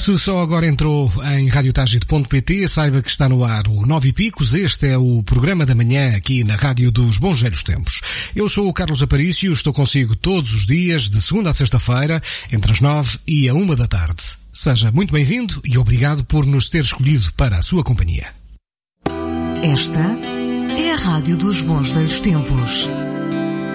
Se só agora entrou em radiotagite.pt, saiba que está no ar o 9 e Picos. Este é o programa da manhã aqui na Rádio dos Bons Velhos Tempos. Eu sou o Carlos Aparício, estou consigo todos os dias, de segunda a sexta-feira, entre as 9 e a 1 da tarde. Seja muito bem-vindo e obrigado por nos ter escolhido para a sua companhia. Esta é a Rádio dos Bons Velhos Tempos.